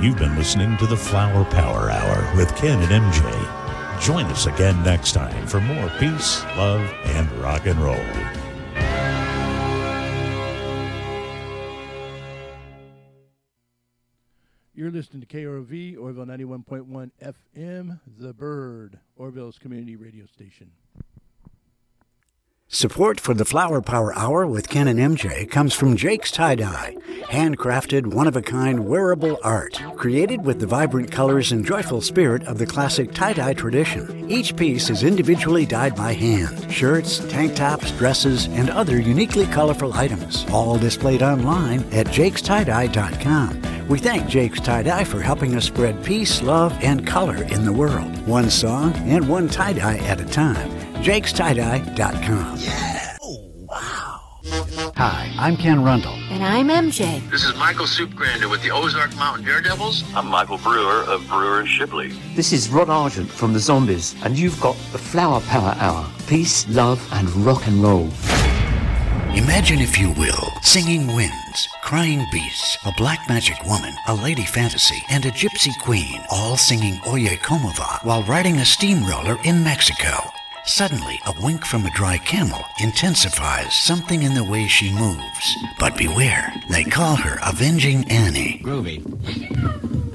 You've been listening to the Flower Power Hour with Ken and MJ. Join us again next time for more peace, love, and rock and roll. You're listening to KROV, Orville 91.1 FM, The Bird, Orville's community radio station. Support for the Flower Power Hour with Ken and MJ comes from Jake's Tie-Dye, handcrafted, one-of-a-kind wearable art, created with the vibrant colors and joyful spirit of the classic tie-dye tradition. Each piece is individually dyed by hand. Shirts, tank tops, dresses, and other uniquely colorful items, all displayed online at jakestie-dye.com. We thank Jake's Tie-Dye for helping us spread peace, love, and color in the world. One song and one tie-dye at a time. jakestie-dye.com. Yeah! Oh, wow! Hi, I'm Ken Rundle. And I'm MJ. This is Michael Soupgrander with the Ozark Mountain Daredevils. I'm Michael Brewer of Brewer & Shipley. This is Rod Argent from the Zombies, and you've got the Flower Power Hour. Peace, love, and rock and roll. Imagine, if you will, singing winds, crying beasts, a black magic woman, a lady fantasy, and a gypsy queen, all singing Oye Como Va while riding a steamroller in Mexico. Suddenly, a wink from a dry camel intensifies something in the way she moves. But beware, they call her Avenging Annie. Groovy.